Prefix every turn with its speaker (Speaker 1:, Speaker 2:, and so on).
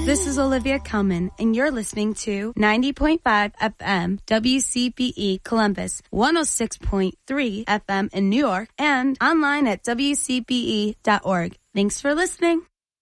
Speaker 1: This is Olivia Kelman, and you're listening to 90.5 FM WCPE Columbus, 106.3 FM in New York, and online at WCPE.org. Thanks for listening.